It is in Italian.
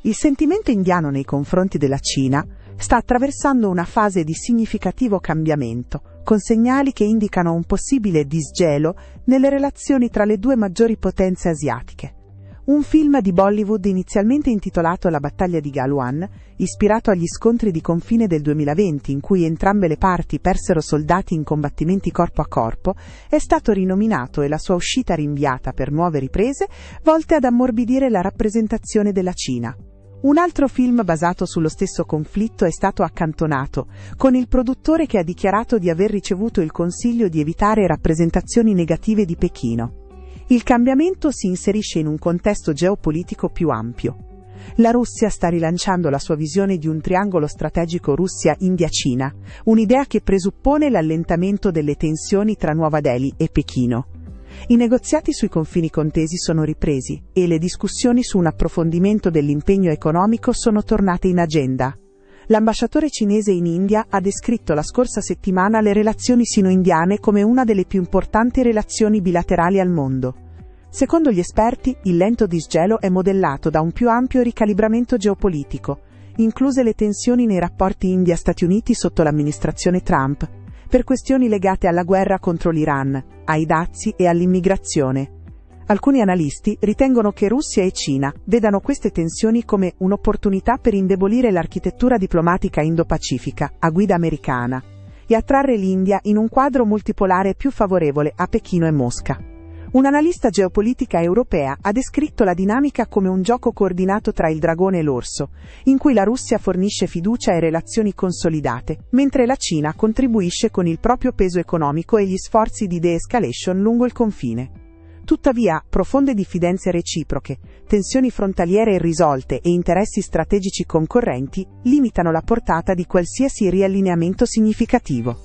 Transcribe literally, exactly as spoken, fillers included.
Il sentimento indiano nei confronti della Cina sta attraversando una fase di significativo cambiamento, con segnali che indicano un possibile disgelo nelle relazioni tra le due maggiori potenze asiatiche. Un film di Bollywood inizialmente intitolato La battaglia di Galwan, ispirato agli scontri di confine del duemilaventi in cui entrambe le parti persero soldati in combattimenti corpo a corpo, è stato rinominato e la sua uscita rinviata per nuove riprese volte ad ammorbidire la rappresentazione della Cina. Un altro film basato sullo stesso conflitto è stato accantonato, con il produttore che ha dichiarato di aver ricevuto il consiglio di evitare rappresentazioni negative di Pechino. Il cambiamento si inserisce in un contesto geopolitico più ampio. La Russia sta rilanciando la sua visione di un triangolo strategico Russia-India-Cina, un'idea che presuppone l'allentamento delle tensioni tra Nuova Delhi e Pechino. I negoziati sui confini contesi sono ripresi e le discussioni su un approfondimento dell'impegno economico sono tornate in agenda. L'ambasciatore cinese in India ha descritto la scorsa settimana le relazioni sino-indiane come una delle più importanti relazioni bilaterali al mondo. Secondo gli esperti, il lento disgelo è modellato da un più ampio ricalibramento geopolitico, incluse le tensioni nei rapporti India-Stati Uniti sotto l'amministrazione Trump, per questioni legate alla guerra contro l'Iran, ai dazi e all'immigrazione. Alcuni analisti ritengono che Russia e Cina vedano queste tensioni come un'opportunità per indebolire l'architettura diplomatica indo-pacifica a guida americana e attrarre l'India in un quadro multipolare più favorevole a Pechino e Mosca. Un'analista geopolitica europea ha descritto la dinamica come un gioco coordinato tra il dragone e l'orso, in cui la Russia fornisce fiducia e relazioni consolidate, mentre la Cina contribuisce con il proprio peso economico e gli sforzi di de-escalation lungo il confine. Tuttavia, profonde diffidenze reciproche, tensioni frontaliere irrisolte e interessi strategici concorrenti limitano la portata di qualsiasi riallineamento significativo.